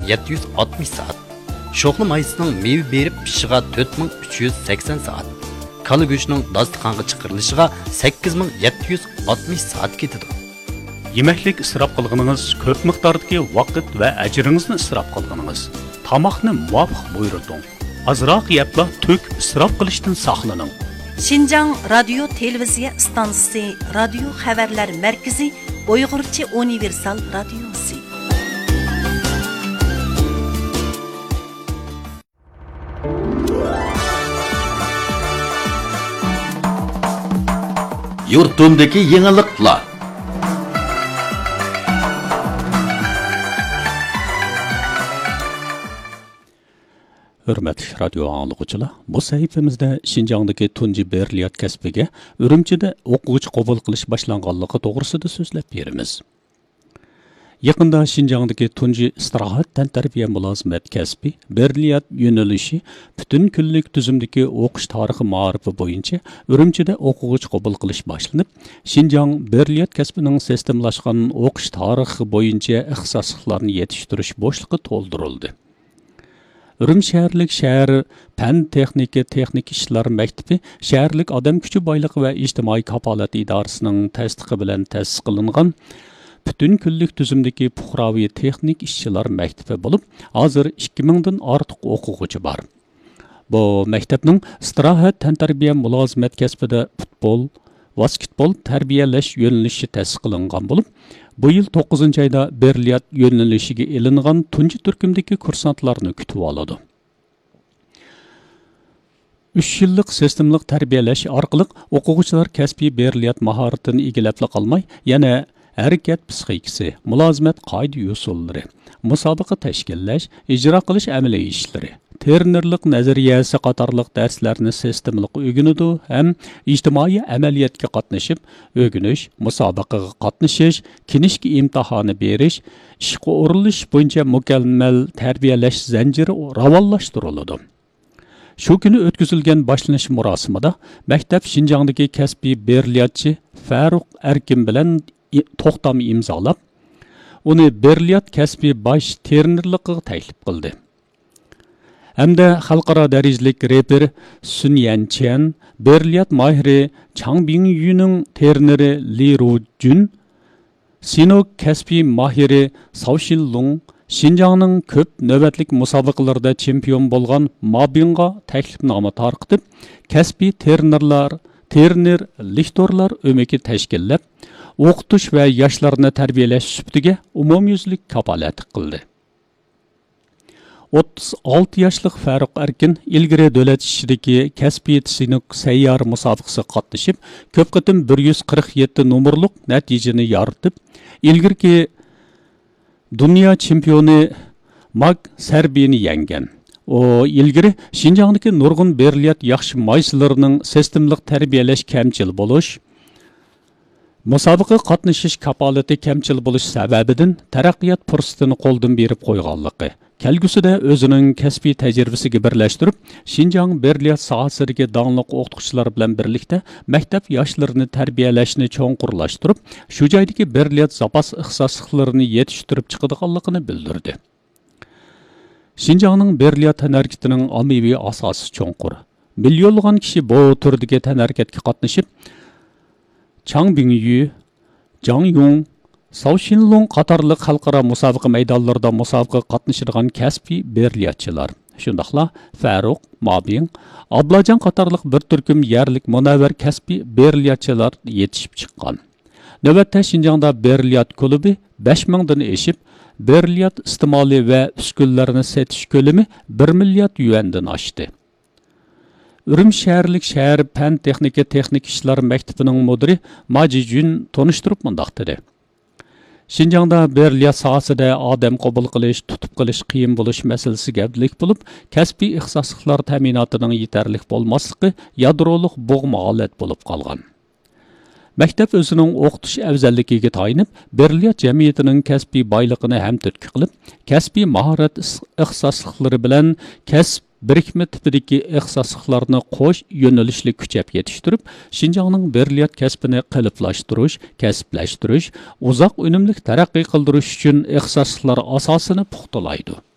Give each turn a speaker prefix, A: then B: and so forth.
A: 760 saat. Şoxlu mayısının meyve berip pişiga 4380 saat. Kala go'shtining dasturxonga chiqarilishiga 8760 saat ketadi.
B: Yemeklik israf qilganingiz, ko'p miqdordagi vaqt va ajringizni israf qilganingiz. Tamoqni muvofiq buyurting. Azroq yebla to'k israf qilishdan saqlaning.
C: Şinjan Radio Televiziya stansiyasi, Radio xabarlar markazi, Uyg'urcha universal radiosi.
D: Yurtundagi yangiliklar.
B: Hürmetli radyo anlıqçılar, bu sahifemizde Şinjan'daki tunji berliyat kasbiga Ürümchida o'quvchi qabul qilish boshlanganligi to'g'risida so'zlab beramiz. Yaqinda Şinjan'daki tunji istirohat tantarbiya mulozimat kasbi berliyat yo'nalishi butun kunlik tuzumdagi o'qish tarixi ma'rifi bo'yicha Ürümchida o'quvchi qabul qilish boshlanib, Şinjan berliyat kasbining sistemlashgan o'qish tarixi bo'yicha ixtisosliklarni yetishtirish bo'shlig'i to'ldirildi. Ürüm şəhərlik şəhər Pən Texnik İşlər Məktibi şəhərlik Adam Küçü Baylıq və İctimai Kapalat İdarəsinin təsdiqi bilən təsis qılınğan bütün günlük tüzümdəki puxravi texnik işçilər məktibi olub, hazır 2000-dən artıq oxuğucu var. Bu məktəbnin istirahat təntarbiyə mülazimət kəsbində futbol, basketbol tərbiyələş yönəlişi təsis qılınğan olub, bu yıl 9. ayda berliyat yönelişiga ilingan tunji turkumdagi kursantlarni kutib oladi. 3 yillik sistemlik tarbiyalash orqali o'quvchilar kasbiy berliyat mahoratini egallab qolmay, yana harakat psixikasi, mulozimat qoida usullari, musobaqa tashkillash, ijro qilish amaliy ishlari, trenerlik nazariyasi qatorliq darslarni sistemlik o'rganadi ham ijtimoiy amaliyotga qatnashib, o'rganish, musobaqaga qatnashish, kinishki imtihoni berish, ishga urilish bo'yicha mukammal tarbiyalash zanjiri ravonlashtiriladi. Shu kuni o'tkazilgan boshlanish marosimida maktab Şinjandagi kasbiy berliyatchi Faruq Erkin bilan to'xtam imzolab, uni berliyat kasbiy bosh trenerligiga taklif qildi. Hamda xalqaro darajalik reper Sun Yanchen, berliyat mahiri Chang Bingyuning treneri Li Rujun, Sino kasbiy mahiri Sao Shinlong, Şinjanning ko'p navbatlik musobaqalarda chempion bo'lgan Mabinga taklifnoma tarqitib, kasbiy trener lektorlar o'maki tashkillab, o'qitish va yoshlarni tarbiyalash suftiga umumyuzlik kapolat qildi. 36 yoshli Faruq Erkin ilgari davlat ishidagi kasbiy sinuk sayyor musobaqasiga qatnashib, ko'p qatim 147 nomerlik natijani yoritib, ilgirki dunyo chempioni Mag Sarbini yengan. O ilgari Şinjandagi nurg'un berliyat yaxshi maysilarining sistemlik tarbiyalash kamchil bo'lish, musobaqa qatnashish kapolati kamchil bo'lish sababidan taraqqiyot fursatini qo'ldan berib qo'yganligi, kelgusida o'zining kasbiy tajribasiga birlashtirib, Şinjan berliyat sohasidagi donliq o'qituvchilar bilan birlikda maktab yoshlarini tarbiyalashni cho'nqurlashtirib, shu joydagi berliyat zapas ixtisoslarini yetishtirib chiqadiganligini bildirdi. Şinjanning berliyat tanarkitining ommaviy asosi cho'nqur. Millionlagan kishi bu turdagi tanarkatga qatnashib, Chang Bingyu, Zhang Yong, Sao Shinlong qatorliq xalqaro musobaqa maydonlarida musobaqa qatnashadigan kasbiy berliyatchilar. Shundaqla Faruq, Mabing, Ablajan qatorliq bir turkum yerlik munavvar kasbiy berliyatchilar yetishib chiqqan. Navbatda Şinjanda berliyat klubi 5000 dan eshib, berliyat istimoli va uskunlarni setish ko'lami 1 milliard yuandan oshdi. Ürüm şəhərlik şəhər Pən Texnik İşlər Məktibining müdiri Ma Jijun tonuşturub mundaq dedi. Şinjanda berliyat sohasida odam qabul qilish, tutib qilish qiyin bo'lish masalasi gavdalik bo'lib, kasbiy ixtisosliklar ta'minotining yetarli bo'lmasligi yadroliq bo'g'ma holat bo'lib qolgan. Maktab o'zining o'qitish afzalligiga tayinib, berliyat jamiyatining kasbiy boyligini ham turtki qilib, kasbiy mahorat ixtisosliklari bilan kasb birikma tipidagi ixtisosliklarni qo'sh yo'nalishli kuchab yetishtirib, Şinjanning berliyat kasbini qalblashtirish, kasblashtirish, uzoq unumli taraqqiy qildirish uchun ixtisosliklar asosini puxtalaydi.